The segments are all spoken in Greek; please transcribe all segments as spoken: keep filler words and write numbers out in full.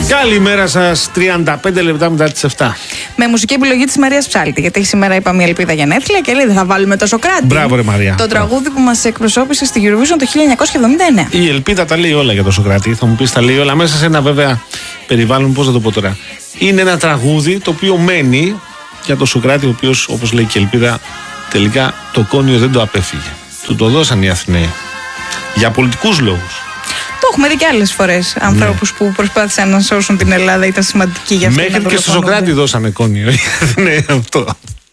Καλημέρα σας, τριάντα πέντε λεπτά μετά τις επτά. Με μουσική επιλογή της Μαρίας Ψάλτη. Γιατί σήμερα είπαμε η Ελπίδα γενέθλια και λέει δεν θα βάλουμε το Σοκράτη. Μπράβο, ρε Μαρία. Το τραγούδι που μας εκπροσώπησε στη Eurovision το χίλια εννιακόσια εβδομήντα εννέα. Η Ελπίδα τα λέει όλα για το Σοκράτη. Θα μου πεις τα λέει όλα μέσα σε ένα βέβαια περιβάλλον, πώς θα το πω τώρα. Είναι ένα τραγούδι το οποίο μένει για το Σοκράτη, ο οποίος, όπως λέει και η Ελπίδα, τελικά το κόνιο δεν το απέφυγε. Του το δώσαν οι Αθηναίοι. Για πολιτικούς λόγους. Το έχουμε δει και άλλες φορές. Ανθρώπους ναι. που προσπάθησαν να σώσουν την Ελλάδα, ήταν σημαντικοί για αυτό. Μέχρι και στο Σοκράτη δώσανε κόνιο. Ναι, αυτό.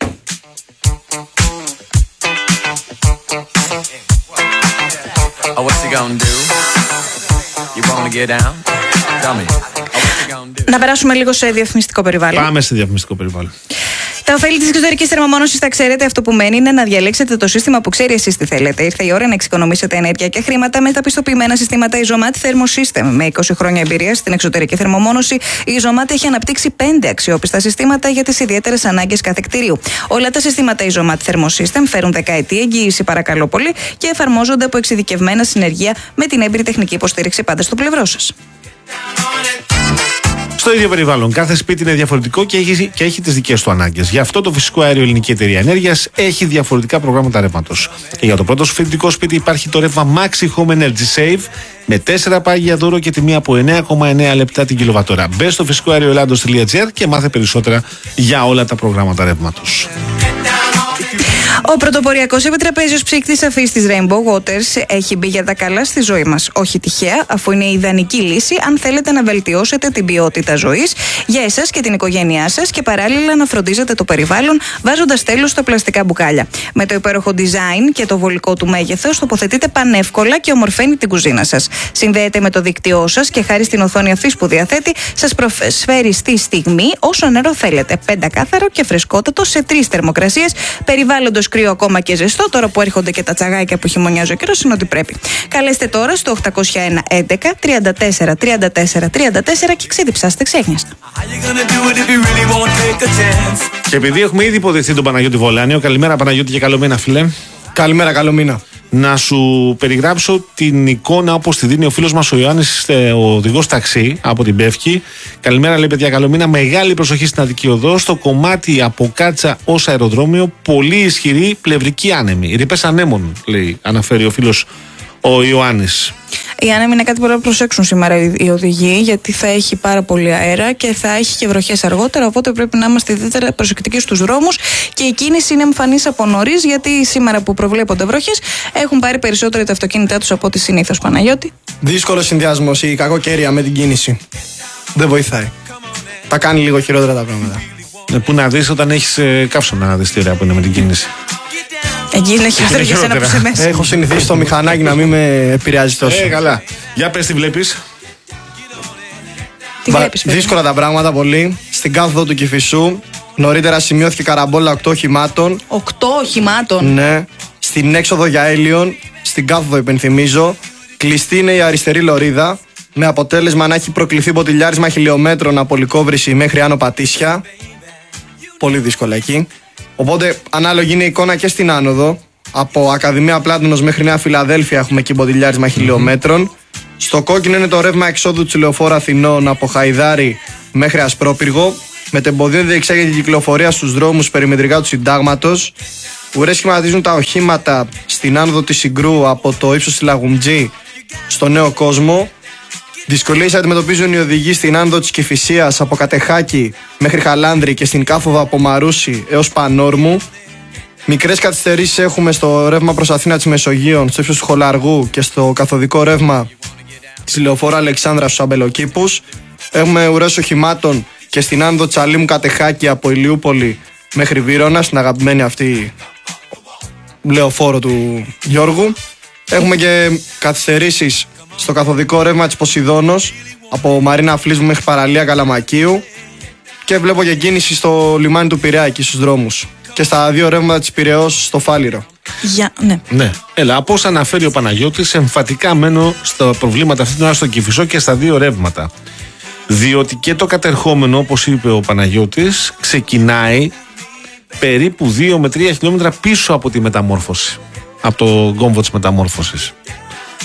Να περάσουμε λίγο σε διαφημιστικό περιβάλλον. Πάμε σε διαφημιστικό περιβάλλον. Τα ωφέλη της εξωτερικής θερμομόνωσης θα ξέρετε. Αυτό που μένει είναι να διαλέξετε το σύστημα που ξέρει εσείς τι θέλετε. Ήρθε η ώρα να εξοικονομήσετε ενέργεια και χρήματα με τα πιστοποιημένα συστήματα Isomat Thermosystem. Με είκοσι χρόνια εμπειρία στην εξωτερική θερμομόνωση, η Isomat έχει αναπτύξει πέντε αξιόπιστα συστήματα για τις ιδιαίτερες ανάγκες κάθε κτηρίου. Όλα τα συστήματα Isomat Thermosystem φέρουν δεκαετή εγγύηση, παρακαλώ πολύ, και εφαρμόζονται από εξειδικευμένα συνεργεία με την έμπειρη τεχνική υποστήριξη πάντα στο πλευρό σας. Στο ίδιο περιβάλλον, κάθε σπίτι είναι διαφορετικό και έχει, και έχει τις δικές του ανάγκες. Γι' αυτό το Φυσικό Αέριο Ελληνική Εταιρεία Ενέργειας έχει διαφορετικά προγράμματα ρεύματος. Και για το πρώτο σου φοιτητικό σπίτι υπάρχει το ρεύμα Maxi Home Energy Save με τέσσερα πάγια δώρο και τιμή από εννέα κόμμα εννέα λεπτά την κιλοβατόρα. Μπες στο φυσικό αέριο ελλάδος τελεία τζι άρ και μάθε περισσότερα για όλα τα προγράμματα ρεύματος. Ο πρωτοποριακός επιτραπέζιος ψύκτης αφής της Rainbow Waters έχει μπει για τα καλά στη ζωή μας. Όχι τυχαία, αφού είναι η ιδανική λύση αν θέλετε να βελτιώσετε την ποιότητα ζωής για εσάς και την οικογένειά σας και παράλληλα να φροντίζετε το περιβάλλον βάζοντας τέλος στα πλαστικά μπουκάλια. Με το υπέροχο design και το βολικό του μέγεθος τοποθετείτε πανεύκολα και ομορφαίνει την κουζίνα σας. Συνδέεται με το δίκτυό σας και χάρη στην οθόνη αφής που διαθέτει σας προσφέρει στη στιγμή όσο νερό θέλετε. Πεντακάθαρο και φρεσκότατο σε τρεις θερμοκρασίες, περιβάλλοντος κρύο ακόμα και ζεστό, τώρα που έρχονται και τα τσαγάκια που χειμωνιάζει ο καιρός, είναι ότι πρέπει. Καλέστε τώρα στο οκτακόσια ένα έντεκα τριάντα τέσσερα τριάντα τέσσερα τριάντα τέσσερα και ξεδιψάστε ξέχνιαστα. Και επειδή έχουμε ήδη υποδεχθεί τον Παναγιώτη Βολάνιο, καλημέρα Παναγιώτη και καλό μήνα, φίλε. Καλημέρα, καλό μήνα. Να σου περιγράψω την εικόνα όπως τη δίνει ο φίλος μας ο Ιωάννης, ο οδηγός ταξί από την Πεύκη. Καλημέρα, λέει παιδιά, καλό μήνα. Μεγάλη προσοχή στην Αττική Οδό. Στο κομμάτι από Κάτσα ως αεροδρόμιο, πολύ ισχυρή πλευρική άνεμη. Ρηπές ανέμων, λέει, αναφέρει ο φίλος ο Ιωάννης. Η άνεμη είναι κάτι που πρέπει να προσέξουν σήμερα οι οδηγοί, γιατί θα έχει πάρα πολύ αέρα και θα έχει και βροχές αργότερα. Οπότε πρέπει να είμαστε ιδιαίτερα προσεκτικοί στους δρόμους. Και η κίνηση είναι εμφανής από νωρίς, γιατί σήμερα που προβλέπονται βροχές έχουν πάρει περισσότερο τα αυτοκίνητά τους από ό,τι συνήθως. Παναγιώτη. Δύσκολο συνδυασμός, η κακοκαιρία με την κίνηση. Δεν βοηθάει. Τα κάνει λίγο χειρότερα τα πράγματα. Ε, πού να δεις όταν έχεις ε, καύσωνα να δεις τι ωραία που είναι με την κίνηση. Εκεί είναι χειρότερο για σένα που είσαι μέσα. Έχω συνηθίσει το μηχανάκι να μην με επηρεάζει τόσο. Ε, καλά. Για πες τι βλέπεις. Τι βλέπεις, παιδί? Δύσκολα τα πράγματα πολύ. Στην κάθοδο του Κηφισού νωρίτερα σημειώθηκε καραμπόλα οκτώ οχημάτων. οκτώ οχημάτων. Ναι. Στην έξοδο για Έλιον, στην κάθοδο υπενθυμίζω, κλειστή είναι η αριστερή λωρίδα. Με αποτέλεσμα να έχει προκληθεί ποτηλιάρισμα χιλιόμετρων από Λυκόβρηση μέχρι Άνω Πατήσια. Πολύ δύσκολα εκεί. Οπότε ανάλογη είναι η εικόνα και στην άνοδο. Από Ακαδημία Πλάτωνος μέχρι Νέα Φιλαδέλφια έχουμε εκεί ποτηλιάρισμα χιλιόμετρων. Στο κόκκινο είναι το ρεύμα εξόδου της Λεωφόρου Αθηνών από Χαϊδάρι μέχρι Ασπρόπυργο. Με τεμποδίων διεξάγεται η κυκλοφορία στους δρόμους περιμετρικά του Συντάγματος. Ουρές σχηματίζουν τα οχήματα στην άνοδο της Συγκρού από το ύψος της Λαγουμτζή στο Νέο Κόσμο. Δυσκολίες αντιμετωπίζουν οι οδηγοί στην άνοδο της Κηφισίας από Κατεχάκη μέχρι Χαλάνδρη και στην κάθοδο από Μαρούσι έως Πανόρμου. Μικρές καθυστερήσεις έχουμε στο ρεύμα προς Αθήνα της Μεσογείων, στο ύψος του Χολαργού και στο καθοδικό ρεύμα της Λεωφόρου Αλεξάνδρα στους Αμπελοκήπους. Έχουμε ουρές οχημάτων και στην άνοδο της Αλήμου Κατεχάκη από Ηλιούπολη μέχρι Βύρωνα, στην αγαπημένη αυτή λεωφόρο του Γιώργου. Έχουμε και καθυστερήσεις στο καθοδικό ρεύμα της Ποσειδώνος από Μαρίνα Φλίσμου μέχρι Παραλία Καλαμακίου και βλέπω και κίνηση στο λιμάνι του Πειραιά εκεί στους δρόμους και στα δύο ρεύματα της Πειραιώς στο Φάληρο. Για, ναι. Ναι. Έλα, από όσα αναφέρει ο Παναγιώτης, εμφατικά μένω στα προβλήματα αυτή την ώρα στο Κηφισό και στα δύο ρεύματα. Διότι και το κατερχόμενο, όπως είπε ο Παναγιώτης, ξεκινάει περίπου δύο με τρία χιλιόμετρα πίσω από τη μεταμόρφωση. Από το κόμβο της μεταμόρφωσης.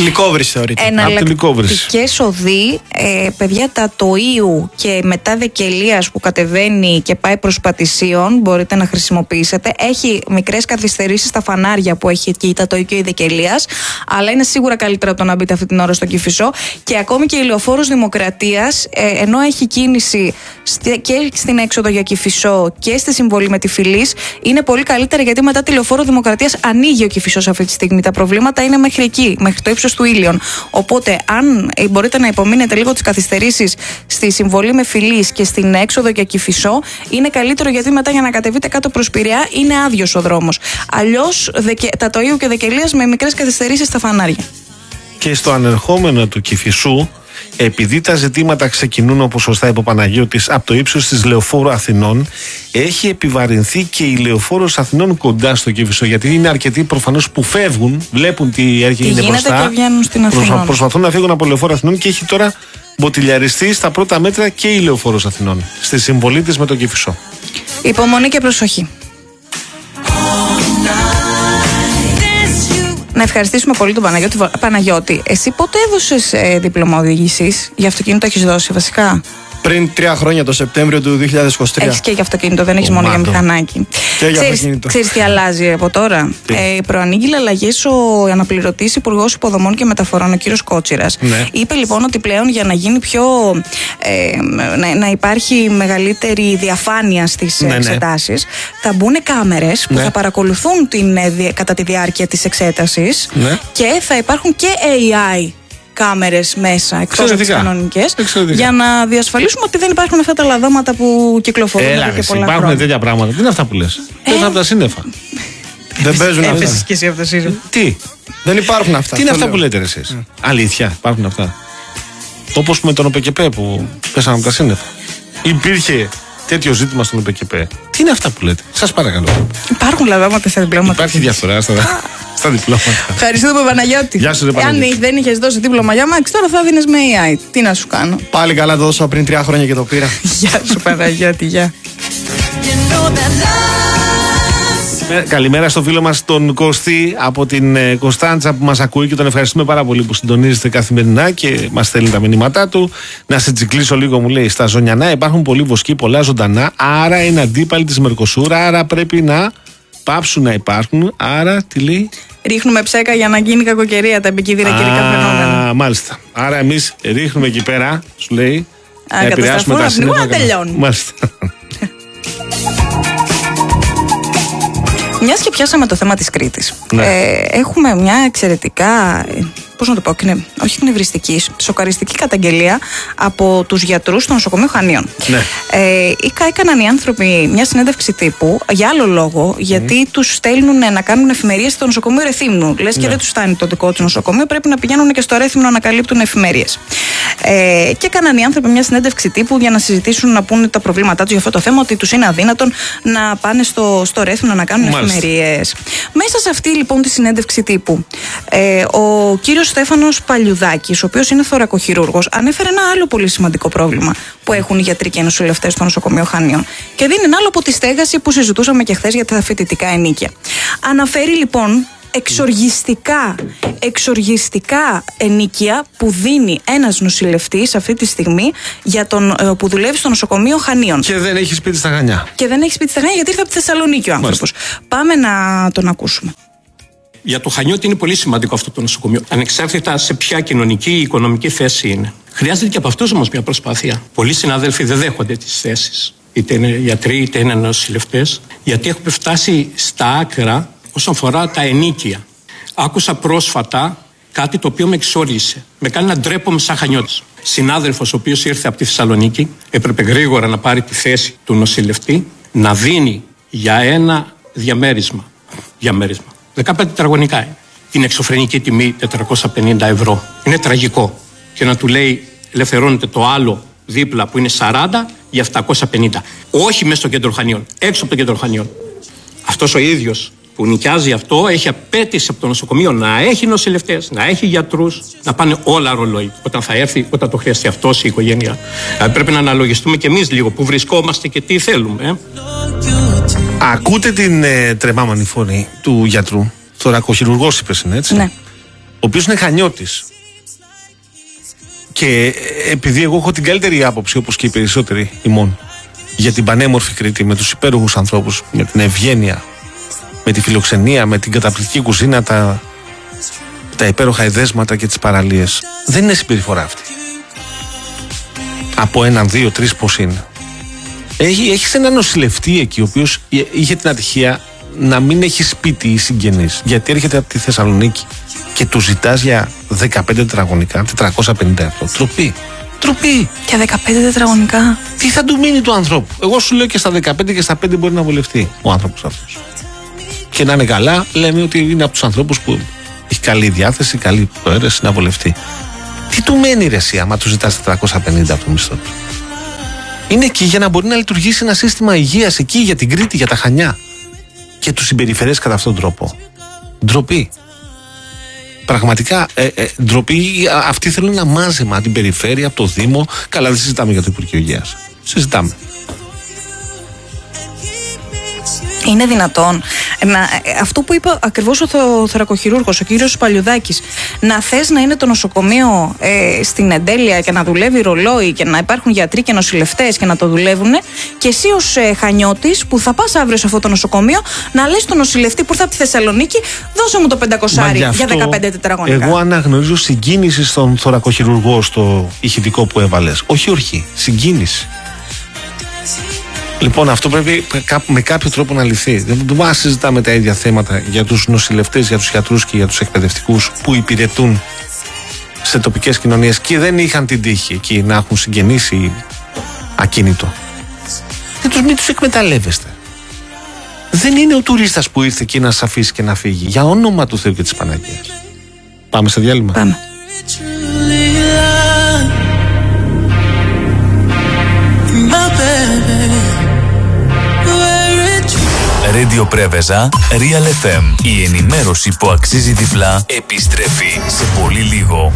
Γλυκόβρηση θεωρείται. Εναλλακτικές οδοί, ε, παιδιά, τα Τοΐου και μετά Δεκελίας που κατεβαίνει και πάει προς Πατησίων, μπορείτε να χρησιμοποιήσετε. Έχει μικρές καθυστερήσεις στα φανάρια που έχει εκεί τα Τοΐου και η Δεκελίας, αλλά είναι σίγουρα καλύτερα από το να μπείτε αυτή την ώρα στο Κηφισό. Και ακόμη και η Λεωφόρος Δημοκρατίας, ε, ενώ έχει κίνηση και στην έξοδο για Κηφισό και στη συμβολή με τη Φυλής, είναι πολύ καλύτερα, γιατί μετά τη Λεωφόρο Δημοκρατίας ανοίγει ο Κηφισός αυτή τη στιγμή. Τα προβλήματα είναι μέχρι εκεί, μέχρι το ύψος του Ήλιον. Οπότε, αν μπορείτε να υπομείνετε λίγο τις καθυστερήσεις στη συμβολή με Φυλής και στην έξοδο για Κηφισό, είναι καλύτερο, γιατί μετά για να κατεβείτε κάτω προς Πειραιά είναι άδειος ο δρόμος. Αλλιώς τα Τοΐου και Δεκελίας με μικρές καθυστερήσεις στα φανάρια. Και στο ανερχόμενο του Κηφισού, επειδή τα ζητήματα ξεκινούν, όπως σωστά είπε ο Παναγιώτης, από το ύψος της Λεωφόρου Αθηνών, έχει επιβαρυνθεί και η Λεωφόρος Αθηνών κοντά στο Κηφισό. Γιατί είναι αρκετοί προφανώς που φεύγουν, βλέπουν τι έρχεται μπροστά, και βγαίνουν στην Αθηνών. Προσπαθούν να φύγουν από Λεωφόρο Αθηνών και έχει τώρα μποτιλιαριστεί στα πρώτα μέτρα και η Λεωφόρος Αθηνών, στη συμβολή της με τον Κηφισό. Υπομονή και προσοχή. Να ευχαριστήσουμε πολύ τον Παναγιώτη. Παναγιώτη, εσύ πότε έδωσες ε, δίπλωμα οδήγησης? Για αυτοκίνητο έχεις δώσει βασικά? Πριν τρία χρόνια, το Σεπτέμβριο του δύο χιλιάδες είκοσι τρία. Έχεις και για αυτοκίνητο, δεν έχεις Ο μόνο Μάντο. για μηχανάκι. Και για Ξέρεις, αυτοκίνητο. ξέρεις τι αλλάζει από τώρα? Ε, προανήγγειλε αλλαγές ο αναπληρωτής Υπουργός Υποδομών και Μεταφορών, ο κύριος Κότσιρας. Ναι. Είπε λοιπόν ότι πλέον για να γίνει πιο. Ε, να, να υπάρχει μεγαλύτερη διαφάνεια στις Ναι, ναι. εξετάσεις, θα μπουν κάμερες που Ναι. θα παρακολουθούν την, ε, δι- κατά τη διάρκεια της εξέτασης, Ναι. και θα υπάρχουν και έι άι κάμερες μέσα, εκτός από τις Εξαιρετικά. κανονικές, Εξαιρετικά. για να διασφαλίσουμε ότι δεν υπάρχουν αυτά τα λαδώματα που κυκλοφορούν Έλα, εδώ και εσύ, πολλά υπάρχουν χρόνια. τέτοια πράγματα. Τι είναι αυτά που λες? Ε. Πέφτουν από τα σύννεφα. Δεν παίζουν αυτά. Έπεσες και εσύ από το ΣΥΡΙΖΑ. Τι? Δεν υπάρχουν αυτά. Τι είναι αυτό αυτά λέω. που λέτε ρε εσείς? Αλήθεια, υπάρχουν αυτά? Όπως με τον ΟΠΕΚΕΠΕ που πέσανε από τα σύννεφα. Υπήρχε τέτοιο ζήτημα στον ΟΠΕΚΕΠΕ. Τι είναι αυτά που λέτε? Σας παρακαλώ. Υπάρχουν λαδώματα στα διπλώματα. Υπάρχει διαφορά στα, στα διπλώματα. Ευχαριστούμε, Παναγιώτη. Γεια σου, ρε Παναγιώτη. Αν δεν είχες δώσει δίπλωμα για Μάξ, τώρα θα δίνεις με έι άι. Τι να σου κάνω. Πάλι καλά το δώσα πριν τρία χρόνια και το πήρα. Γεια σου, Παναγιώτη, γεια. Ε, Καλημέρα στο φίλο μας τον Κωστή από την ε, Κωνσταντζα που μας ακούει και τον ευχαριστούμε πάρα πολύ που συντονίζεται καθημερινά και μας στέλνει τα μηνύματά του. Να σε τσικλίσω λίγο, μου λέει. Στα Ζωνιανά υπάρχουν πολλοί βοσκοί, πολλά ζωντανά, άρα είναι αντίπαλοι της Μερκοσούρα, άρα πρέπει να πάψουν να υπάρχουν. Άρα, τι λέει? Ρίχνουμε ψέκα για να γίνει κακοκαιρία, τα επικίνδυνα καιρικά φαινόμενα. Α, μάλιστα. Άρα εμείς ρίχνουμε εκεί πέρα, σου λέει, Α, να επηρεάσουμε τα καταστραφούν, σύννεφα. να τελειώνουν. Μάλιστα. Μιας και πιάσαμε το θέμα της Κρήτης, Ναι. ε, έχουμε μια εξαιρετικά, ε, πώς να το πω, κνε, όχι εκνευριστική, σοκαριστική καταγγελία από τους γιατρούς στο νοσοκομείο Χανίων. Ναι. Ε, ήκα- έκαναν οι άνθρωποι μια συνέντευξη τύπου για άλλο λόγο, γιατί τους στέλνουν να κάνουν εφημερίες στο νοσοκομείο Ρεθύμνου. Λες και Ναι. δεν τους φτάνει το δικό τους νοσοκομείο, πρέπει να πηγαίνουν και στο Ρέθυμνο να καλύπτουν εφημερίες. Ε, και έκαναν οι άνθρωποι μια συνέντευξη τύπου για να συζητήσουν, να πούνε τα προβλήματά τους για αυτό το θέμα, ότι τους είναι αδύνατον να πάνε στο, στο Ρέθυμνο να κάνουν Μάλιστα. εφημερίες. Μέσα σε αυτή λοιπόν τη συνέντευξη τύπου, ε, ο κύριος Στέφανος Παλιουδάκης, ο οποίος είναι θωρακοχειρούργος, ανέφερε ένα άλλο πολύ σημαντικό πρόβλημα που έχουν οι γιατροί και οι νοσηλευτές στο νοσοκομείο Χανίων. Και δεν είναι άλλο από τη στέγαση που συζητούσαμε και χθες για τα φοιτητικά ενίκια. Αναφέρει λοιπόν εξοργιστικά, εξοργιστικά ενίκια που δίνει ένας νοσηλευτής αυτή τη στιγμή για τον, ε, που δουλεύει στο νοσοκομείο Χανίων. Και δεν έχει σπίτι στα Χανιά. Και δεν έχει σπίτι στα Χανιά γιατί ήρθε από τη Θεσσαλονίκη ο άνθρωπος. Πάμε να τον ακούσουμε. Για το Χανιώτη είναι πολύ σημαντικό αυτό το νοσοκομείο, ανεξάρτητα σε ποια κοινωνική ή οικονομική θέση είναι. Χρειάζεται και από αυτούς όμως μια προσπάθεια. Πολλοί συνάδελφοι δεν δέχονται τις θέσεις, είτε είναι γιατροί είτε είναι νοσηλευτές, γιατί έχουμε φτάσει στα άκρα όσον αφορά τα ενίκια. Άκουσα πρόσφατα κάτι το οποίο με εξόργησε. Με κάνει να ντρέπομαι σαν Χανιώτης. Συνάδελφος ο οποίος ήρθε από τη Θεσσαλονίκη, έπρεπε γρήγορα να πάρει τη θέση του νοσηλευτή, να δίνει για ένα διαμέρισμα. Διαμέρισμα. δεκαπέντε τετραγωνικά είναι. Την εξωφρενική τιμή τετρακόσια πενήντα ευρώ. Είναι τραγικό. Και να του λέει ελευθερώνεται το άλλο δίπλα που είναι σαράντα για επτακόσια πενήντα. Όχι μέσα στο κέντρο Χανίων, έξω από το κέντρο Χανίων. Αυτός ο ίδιος που νοικιάζει αυτό έχει απέτηση από το νοσοκομείο να έχει νοσηλευτές, να έχει γιατρούς, να πάνε όλα ρολόι όταν θα έρθει, όταν το χρειαστεί αυτός η οικογένεια. Δηλαδή πρέπει να αναλογιστούμε κι εμείς λίγο που βρισκόμαστε και τι θέλουμε. Ε? Ακούτε την ε, τρεμάμανη φωνή του γιατρού. Θωρακοχειρουργός είπες είναι, έτσι. Ναι. οποίος είναι Χανιώτης. Και επειδή εγώ έχω την καλύτερη άποψη, όπως και οι περισσότεροι ημών, για την πανέμορφη Κρήτη, με τους υπέροχους ανθρώπους, με την ευγένεια, με τη φιλοξενία, με την καταπληκτική κουζίνα, τα, τα υπέροχα εδέσματα και τις παραλίες, δεν είναι συμπεριφορά αυτή. Από έναν, δύο, τρεις πώς είναι. Έχει, έχεις έναν νοσηλευτή εκεί, ο οποίος είχε την ατυχία να μην έχει σπίτι ή συγγενείς, γιατί έρχεται από τη Θεσσαλονίκη και του ζητάς για δεκαπέντε τετραγωνικά τετρακόσια πενήντα ευρώ. Τροπή. Τροπή. Για δεκαπέντε τετραγωνικά. Τι θα του μείνει του ανθρώπου? Εγώ σου λέω και στα δεκαπέντε και στα πέντε μπορεί να βολευτεί ο άνθρωπος αυτός. Και να είναι καλά, λέμε ότι είναι από τους ανθρώπους που έχει καλή διάθεση, καλή προαίρεση να βολευτεί. Τι του μένει ρε εσύ, άμα του ζητάς τετρακόσια πενήντα από το μισθό του? Είναι εκεί για να μπορεί να λειτουργήσει ένα σύστημα υγείας εκεί για την Κρήτη, για τα Χανιά. Και του συμπεριφερές κατά αυτόν τον τρόπο. Ντροπή. Πραγματικά ε, ε, ντροπή. Αυτοί θέλουν ένα μάζεμα από την περιφέρεια, από το Δήμο. Καλά, δεν συζητάμε για το Υπουργείο Υγείας. Συζητάμε. Είναι δυνατόν να, αυτό που είπε ακριβώς ο θω, θωρακοχειρούργος, ο κύριος Παλιουδάκης, να θες να είναι το νοσοκομείο ε, στην εντέλεια και να δουλεύει ρολόι και να υπάρχουν γιατροί και νοσηλευτές και να το δουλεύουν, και εσύ ως ε, Χανιώτης που θα πας αύριο σε αυτό το νοσοκομείο να λες τον νοσηλευτή που ήρθε από τη Θεσσαλονίκη, δώσε μου το πεντακόσια για δεκαπέντε τετραγωνικά. Εγώ αναγνωρίζω συγκίνηση στον θωρακοχειρουργό στο ηχητικό που έβαλες. Όχι ορχή, συγκίνηση. Λοιπόν, αυτό πρέπει με κάποιο τρόπο να λυθεί. Δεν μπορούμε να συζητάμε τα ίδια θέματα για τους νοσηλευτές, για τους γιατρούς και για τους εκπαιδευτικούς που υπηρετούν σε τοπικές κοινωνίες και δεν είχαν την τύχη εκεί να έχουν συγγενείς ακίνητο. Δεν τους, μην τους εκμεταλλεύεστε. Δεν είναι ο τουρίστας που ήρθε εκεί να σας αφήσει και να φύγει. Για όνομα του Θεού και της Παναγίας. Πάμε σε διάλειμμα. Πάμε. Radio Πρέβεζα, Real εφ εμ. Η ενημέρωση που αξίζει διπλά επιστρέφει σε πολύ λίγο.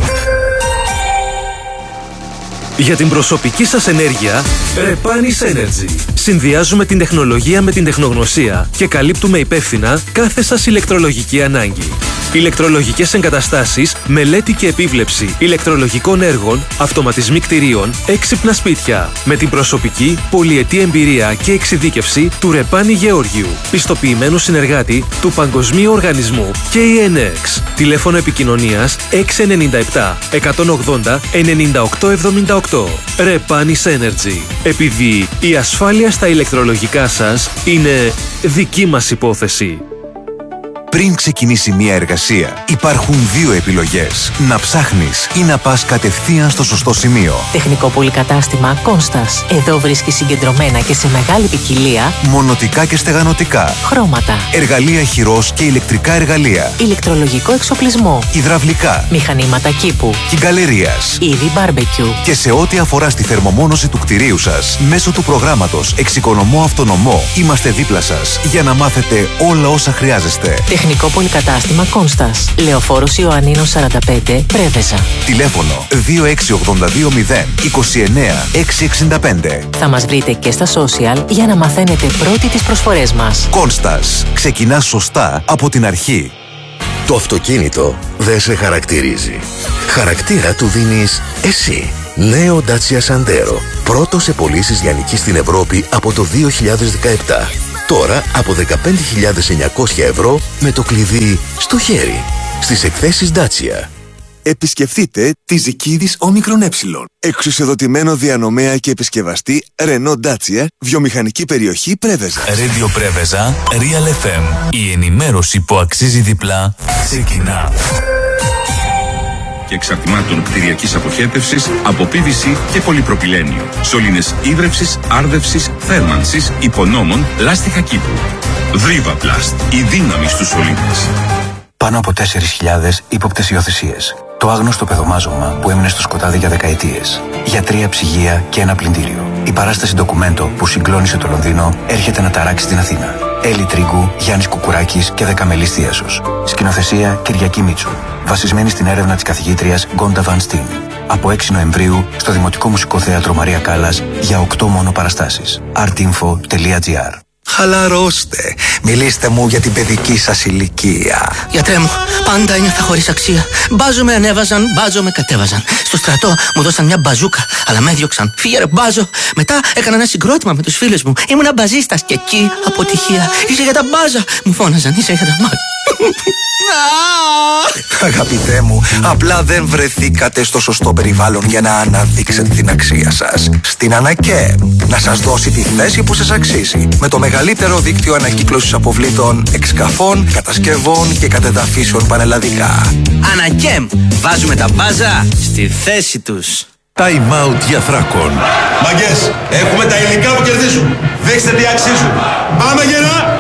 Για την προσωπική σας ενέργεια, Repanis Energy. Συνδυάζουμε την τεχνολογία με την τεχνογνωσία και καλύπτουμε υπεύθυνα κάθε σας ηλεκτρολογική ανάγκη. Ηλεκτρολογικές εγκαταστάσεις, μελέτη και επίβλεψη ηλεκτρολογικών έργων, αυτοματισμοί κτηρίων, έξυπνα σπίτια. Με την προσωπική, πολυετή εμπειρία και εξειδίκευση του Ρεπάνι Γεώργιου, πιστοποιημένου συνεργάτη του Παγκοσμίου Οργανισμού κέι εν εξ. Τηλέφωνο επικοινωνίας έξι εννιά επτά εκατόν ογδόντα ενενήντα οκτώ εβδομήντα οκτώ. Repanis Energy. Επειδή η ασφάλεια στα ηλεκτρολογικά σας είναι δική μας υπόθεση. Πριν ξεκινήσει μια εργασία, υπάρχουν δύο επιλογές. Να ψάχνεις ή να πας κατευθείαν στο σωστό σημείο. Τεχνικό πολυκατάστημα Κόνστας. Εδώ βρίσκεις συγκεντρωμένα και σε μεγάλη ποικιλία μονοτικά και στεγανοτικά, χρώματα, εργαλεία χειρός και ηλεκτρικά εργαλεία, ηλεκτρολογικό εξοπλισμό, υδραυλικά, μηχανήματα κήπου, κυγκαλερίας, είδη μπάρμπεκιου. Και σε ό,τι αφορά στη θερμομόνωση του κτηρίου σας, μέσω του προγράμματος Εξοικονομώ Αυτονομό, είμαστε δίπλα σας για να μάθετε όλα όσα χρειάζεστε. Τεχνικό πολυκατάστημα Κόνστας. Λεωφόρος Ιωαννίνων σαράντα πέντε, Πρέβεζα. Τηλέφωνο δύο έξι ογδόντα δύο μηδέν είκοσι εννέα εξακόσια εξήντα πέντε. Θα μας βρείτε και στα social για να μαθαίνετε πρώτοι τις προσφορές μας. Κόνστας. Ξεκινά σωστά από την αρχή. Το αυτοκίνητο δεν σε χαρακτηρίζει. Χαρακτήρα του δίνεις εσύ. Νέο Dacia Sandero. Πρώτο σε πωλήσεις λιανικής στην Ευρώπη από το δύο χιλιάδες δεκαεπτά. Τώρα από δεκαπέντε χιλιάδες εννιακόσια ευρώ με το κλειδί στο χέρι. Στις εκθέσεις Dacia. Επισκεφτείτε τη Ζικίδης Όμικρον Ε. Εξουσιοδοτημένο διανομέα και επισκευαστή Renault Dacia, βιομηχανική περιοχή Πρέβεζα. Radio Πρέβεζα, Real εφ εμ. Η ενημέρωση που αξίζει διπλά ξεκινά. Και εξαρτημάτων κτηριακής αποχέτευσης από πι βι σι και πολυπροπυλένιο. Σωλήνες ύδρευσης, άρδευσης, θέρμανσης, υπονόμων, λάστιχα κήπου. Δρίβαπλαστ, η δύναμη στους σωλήνες. Πάνω από τέσσερις χιλιάδες ύποπτες υιοθεσίες. Το άγνωστο παιδομάζωμα που έμεινε στο σκοτάδι για δεκαετίες. Για τρία ψυγεία και ένα πλυντήριο. Η παράσταση ντοκουμέντο που συγκλώνησε το Λονδίνο έρχεται να ταράξει την Αθήνα. Έλλη Τρίγκου, Γιάννης Κουκουράκης και Δεκαμελής Θίασος. Σκηνοθεσία Κυριακή Μίτσου. Βασισμένη στην έρευνα της καθηγήτριας Γκόντα Βαν Στίν. Από έξι Νοεμβρίου στο Δημοτικό Μουσικό Θέατρο Μαρία Κάλλας για οκτώ μόνο παραστάσεις. artinfo τελεία gr. Χαλαρώστε. Μιλήστε μου για την παιδική σας ηλικία. Γιατρέ μου, πάντα ένιωθα χωρίς αξία. Μπάζο με ανέβαζαν, μπάζο με κατέβαζαν. Στο στρατό μου δώσαν μια μπαζούκα, αλλά με έδιωξαν. Φύγε ρε μπάζο. Μετά έκανα ένα συγκρότημα με τους φίλους μου. Ήμουνα μπαζίστας και εκεί αποτυχία. Είσαι για τα μπάζα. Μου φώναζαν, είσαι για τα μπάζα. Αγαπητέ μου, απλά δεν βρεθήκατε στο σωστό περιβάλλον για να αναδείξετε την αξία σας. Στην ΑΝΑΚΕΜ να σας δώσει τη θέση που σας αξίζει. Με το μεγαλύτερο δίκτυο ανακύκλωσης αποβλήτων, εξκαφών, κατασκευών και κατεδαφίσεων πανελλαδικά. ΑΝΑΚΕΜ, βάζουμε τα μπάζα στη θέση τους. Time out για Θράκον. Μαγκές, έχουμε τα υλικά που κερδίζουν. Δείξτε τι αξίζουν. Πάμε γερά!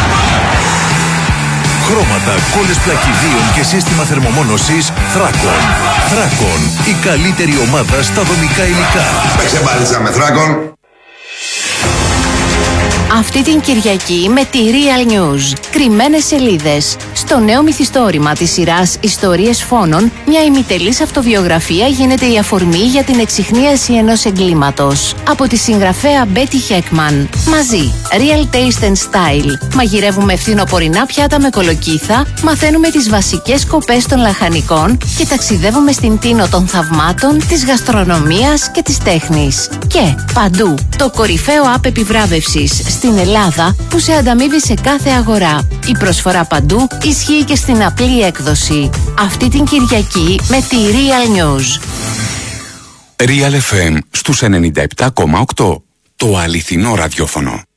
Χρώματα, κόλλες πλακιδίων και σύστημα θερμομόνωσης Θράκον. Θράκον, η καλύτερη ομάδα στα δομικά υλικά. Παίξε μπάλιτσα με Θράκον. Αυτή την Κυριακή με τη Real News. Κρυμμένες σελίδες. Στο νέο μυθιστόρημα της σειράς Ιστορίες Φόνων, μια ημιτελής αυτοβιογραφία γίνεται η αφορμή για την εξιχνίαση ενός εγκλήματος. Από τη συγγραφέα Betty Heckman. Μαζί, Real Taste and Style. Μαγειρεύουμε φθινοπορεινά πιάτα με κολοκύθα, μαθαίνουμε τις βασικές σκοπές των λαχανικών και ταξιδεύουμε στην τίνο των θαυμάτων, της γαστρονομίας και της τέχνης. Και παντού, το κορυφαίο app επιβράβευσης στην Ελλάδα που σε ανταμείβει σε κάθε αγορά. Η προσφορά παντού ισχύει και στην απλή έκδοση. Αυτή την Κυριακή με τη Real News. Real εφ εμ στους ενενήντα επτά κόμμα οκτώ. Το αληθινό ραδιόφωνο.